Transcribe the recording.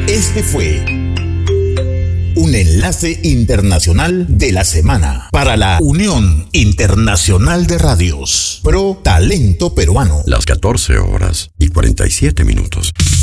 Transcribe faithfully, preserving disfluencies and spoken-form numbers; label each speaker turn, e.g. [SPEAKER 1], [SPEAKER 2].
[SPEAKER 1] Este fue un enlace internacional de la semana para la Unión Internacional de Radios Pro Talento Peruano.
[SPEAKER 2] Las catorce horas y cuarenta y siete minutos.